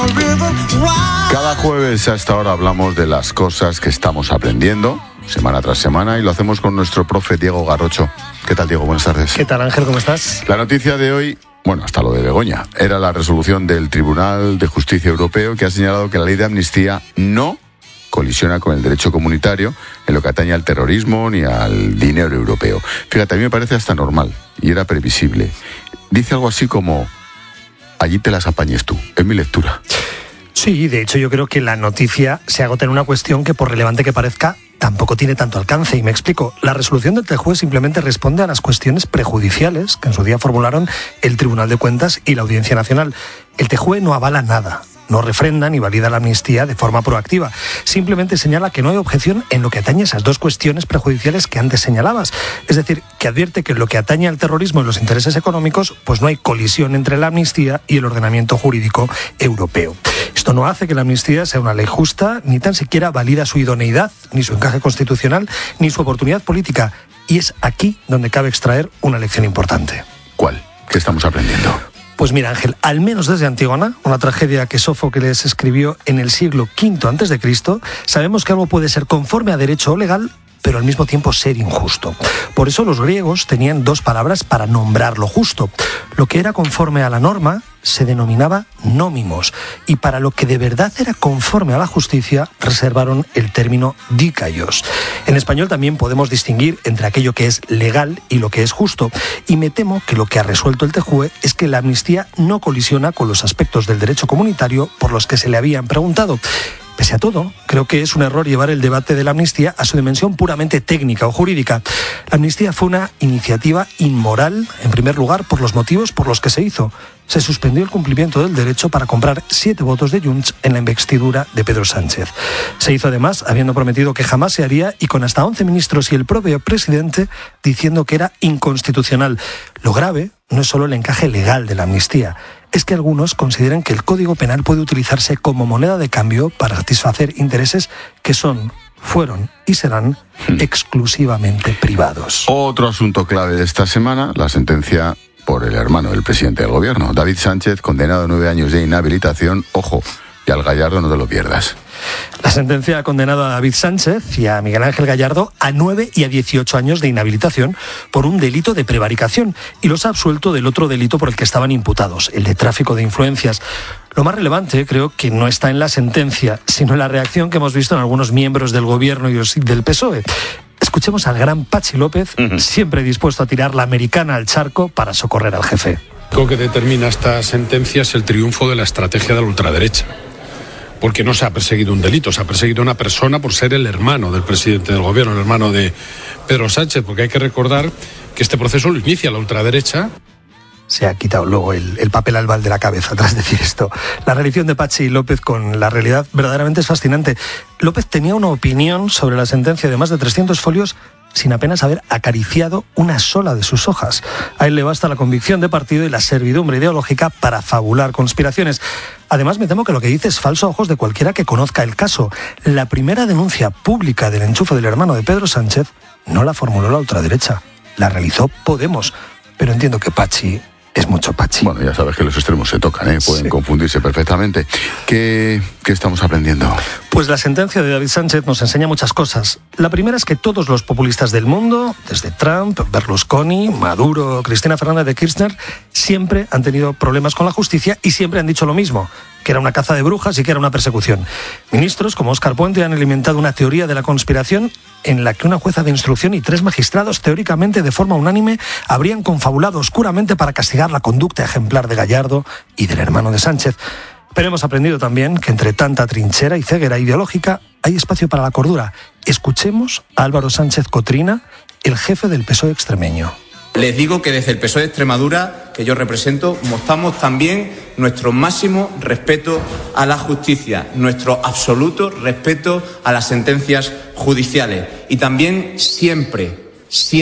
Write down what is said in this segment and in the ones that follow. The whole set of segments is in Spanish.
Cada jueves a esta hora hablamos de las cosas que estamos aprendiendo semana tras semana y lo hacemos con nuestro profe Diego Garrocho. ¿Qué tal, Diego? Buenas tardes. ¿Qué tal, Ángel? ¿Cómo estás? La noticia de hoy, bueno, hasta lo de Begoña, era la resolución del Tribunal de Justicia Europeo que ha señalado que la ley de amnistía no colisiona con el derecho comunitario en lo que atañe al terrorismo ni al dinero europeo. Fíjate, a mí me parece hasta normal y era previsible. Dice algo así como: allí te las apañes tú, es mi lectura. Sí, de hecho yo creo que la noticia se agota en una cuestión que, por relevante que parezca, tampoco tiene tanto alcance. Y me explico. La resolución del TJUE simplemente responde a las cuestiones prejudiciales que en su día formularon el Tribunal de Cuentas y la Audiencia Nacional. El TJUE no avala nada, no refrenda ni valida la amnistía de forma proactiva. Simplemente señala que no hay objeción en lo que atañe a esas dos cuestiones prejudiciales que antes señalabas. Es decir, que advierte que en lo que atañe al terrorismo y los intereses económicos, pues no hay colisión entre la amnistía y el ordenamiento jurídico europeo. Esto no hace que la amnistía sea una ley justa, ni tan siquiera valida su idoneidad, ni su encaje constitucional, ni su oportunidad política. Y es aquí donde cabe extraer una lección importante. ¿Cuál? ¿Qué estamos aprendiendo? Pues mira, Ángel, al menos desde Antígona, una tragedia que Sófocles escribió en el siglo V a.C., sabemos que algo puede ser conforme a derecho o legal, pero al mismo tiempo ser injusto. Por eso los griegos tenían dos palabras para nombrar lo justo. Lo que era conforme a la norma se denominaba nómimos, y para lo que de verdad era conforme a la justicia reservaron el término dikaios. En español también podemos distinguir entre aquello que es legal y lo que es justo, y me temo que lo que ha resuelto el TJUE es que la amnistía no colisiona con los aspectos del derecho comunitario por los que se le habían preguntado. Pese a todo, creo que es un error llevar el debate de la amnistía a su dimensión puramente técnica o jurídica. La amnistía fue una iniciativa inmoral, en primer lugar, por los motivos por los que se hizo. Se suspendió el cumplimiento del derecho para comprar 7 votos de Junts en la investidura de Pedro Sánchez. Se hizo además habiendo prometido que jamás se haría y con hasta 11 ministros y el propio presidente diciendo que era inconstitucional. Lo grave no es solo el encaje legal de la amnistía, es que algunos consideran que el Código Penal puede utilizarse como moneda de cambio para satisfacer intereses que fueron y serán exclusivamente privados. Otro asunto clave de esta semana, la sentencia por el hermano del presidente del gobierno, David Sánchez, condenado a 9 años de inhabilitación. Ojo, y al Gallardo no te lo pierdas. La sentencia ha condenado a David Sánchez y a Miguel Ángel Gallardo a 9 y a 18 años de inhabilitación por un delito de prevaricación y los ha absuelto del otro delito por el que estaban imputados, el de tráfico de influencias. Lo más relevante, creo, que no está en la sentencia, sino en la reacción que hemos visto en algunos miembros del gobierno y del PSOE. Escuchemos al gran Patxi López, siempre dispuesto a tirar la americana al charco para socorrer al jefe. Lo que determina esta sentencia es el triunfo de la estrategia de la ultraderecha. Porque no se ha perseguido un delito, se ha perseguido a una persona por ser el hermano del presidente del gobierno, el hermano de Pedro Sánchez, porque hay que recordar que este proceso lo inicia la ultraderecha. Se ha quitado luego el papel albal de la cabeza tras decir esto. La relación de Patxi López con la realidad verdaderamente es fascinante. López tenía una opinión sobre la sentencia de más de 300 folios sin apenas haber acariciado una sola de sus hojas. A él le basta la convicción de partido y la servidumbre ideológica para fabular conspiraciones. Además, me temo que lo que dice es falso a ojos de cualquiera que conozca el caso. La primera denuncia pública del enchufe del hermano de Pedro Sánchez no la formuló la ultraderecha, la realizó Podemos. Pero entiendo que Patxi es mucho Patxi. Bueno, ya sabes que los extremos se tocan, pueden confundirse perfectamente. ¿Qué estamos aprendiendo? Pues la sentencia de David Sánchez nos enseña muchas cosas. La primera es que todos los populistas del mundo, desde Trump, Berlusconi, Maduro, Cristina Fernández de Kirchner, siempre han tenido problemas con la justicia y siempre han dicho lo mismo, que era una caza de brujas y que era una persecución. Ministros como Óscar Puente han alimentado una teoría de la conspiración en la que una jueza de instrucción y 3 magistrados, teóricamente de forma unánime, habrían confabulado oscuramente para castigar la conducta ejemplar de Gallardo y del hermano de Sánchez. Pero hemos aprendido también que entre tanta trinchera y ceguera ideológica hay espacio para la cordura. Escuchemos a Álvaro Sánchez Cotrina, el jefe del PSOE extremeño. Les digo que desde el PSOE de Extremadura, que yo represento, mostramos también nuestro máximo respeto a la justicia, nuestro absoluto respeto a las sentencias judiciales y también siempre,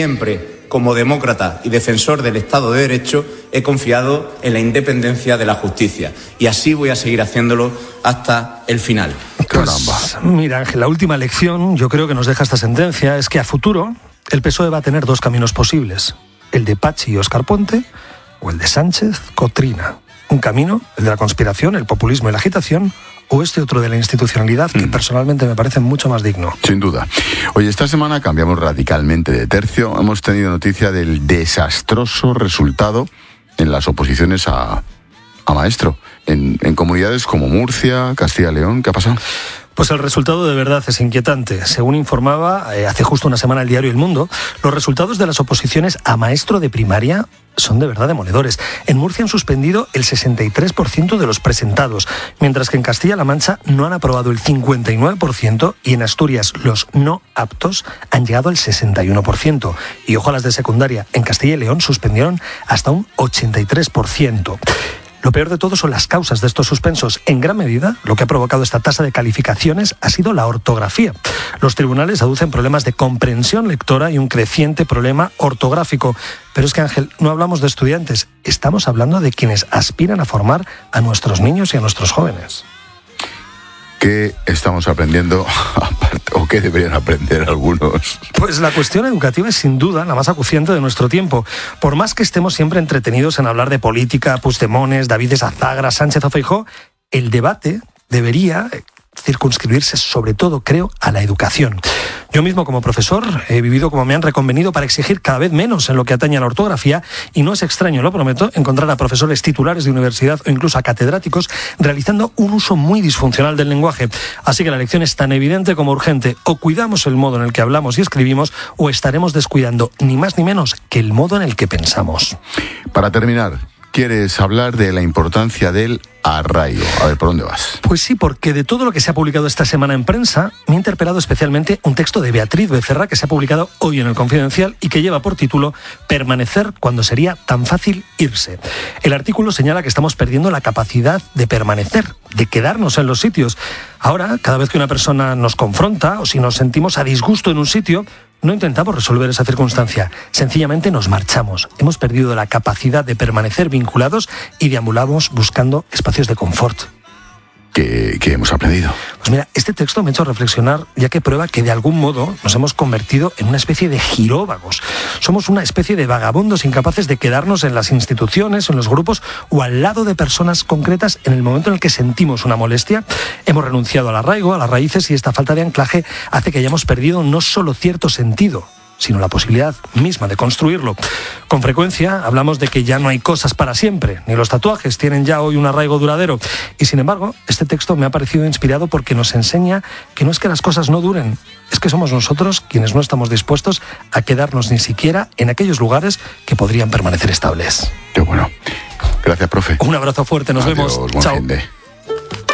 como demócrata y defensor del Estado de Derecho, he confiado en la independencia de la justicia y así voy a seguir haciéndolo hasta el final. Pues, mira, Ángel, la última lección yo creo que nos deja esta sentencia es que a futuro el PSOE va a tener 2 caminos posibles, el de Patxi y Óscar Puente o el de Sánchez Cotrina. un camino, el de la conspiración, el populismo y la agitación, o este otro de la institucionalidad, que personalmente me parece mucho más digno. Sin duda. Oye, esta semana cambiamos radicalmente de tercio. Hemos tenido noticia del desastroso resultado en las oposiciones a maestro. En comunidades como Murcia, Castilla y León, ¿qué ha pasado? Pues el resultado de verdad es inquietante. Según informaba hace justo una semana el diario El Mundo, los resultados de las oposiciones a maestro de primaria son de verdad demoledores. En Murcia han suspendido el 63% de los presentados, mientras que en Castilla-La Mancha no han aprobado el 59% y en Asturias los no aptos han llegado al 61%. Y ojo a las de secundaria, en Castilla y León suspendieron hasta un 83%. Lo peor de todo son las causas de estos suspensos. En gran medida, lo que ha provocado esta tasa de calificaciones ha sido la ortografía. Los tribunales aducen problemas de comprensión lectora y un creciente problema ortográfico. Pero es que, Ángel, no hablamos de estudiantes, estamos hablando de quienes aspiran a formar a nuestros niños y a nuestros jóvenes. ¿Qué estamos aprendiendo aparte, o qué deberían aprender algunos? Pues la cuestión educativa es sin duda la más acuciante de nuestro tiempo. Por más que estemos siempre entretenidos en hablar de política, Puigdemont, David Azagra, Sánchez o Feijóo, el debate debería circunscribirse sobre todo, creo, a la educación. Yo mismo como profesor he vivido como me han reconvenido para exigir cada vez menos en lo que atañe a la ortografía y no es extraño, lo prometo, encontrar a profesores titulares de universidad o incluso a catedráticos realizando un uso muy disfuncional del lenguaje. Así que la lección es tan evidente como urgente. O cuidamos el modo en el que hablamos y escribimos o estaremos descuidando ni más ni menos que el modo en el que pensamos. Para terminar, ¿quieres hablar de la importancia del arraigo? A ver, ¿por dónde vas? Pues sí, porque de todo lo que se ha publicado esta semana en prensa, me ha interpelado especialmente un texto de Beatriz Becerra que se ha publicado hoy en El Confidencial y que lleva por título «Permanecer cuando sería tan fácil irse». El artículo señala que estamos perdiendo la capacidad de permanecer, de quedarnos en los sitios. Ahora, cada vez que una persona nos confronta o si nos sentimos a disgusto en un sitio, no intentamos resolver esa circunstancia, sencillamente nos marchamos. Hemos perdido la capacidad de permanecer vinculados y deambulamos buscando espacios de confort. ¿Qué hemos aprendido? Pues mira, este texto me ha hecho reflexionar, ya que prueba que de algún modo nos hemos convertido en una especie de giróvagos. Somos una especie de vagabundos incapaces de quedarnos en las instituciones, en los grupos o al lado de personas concretas en el momento en el que sentimos una molestia. Hemos renunciado al arraigo, a las raíces, y esta falta de anclaje hace que hayamos perdido no solo cierto sentido, sino la posibilidad misma de construirlo. Con frecuencia hablamos de que ya no hay cosas para siempre, ni los tatuajes tienen ya hoy un arraigo duradero. Y sin embargo, este texto me ha parecido inspirado porque nos enseña que no es que las cosas no duren, es que somos nosotros quienes no estamos dispuestos a quedarnos ni siquiera en aquellos lugares que podrían permanecer estables. Qué bueno. Gracias, profe. Un abrazo fuerte, nos vemos. Buen Chao. fin de.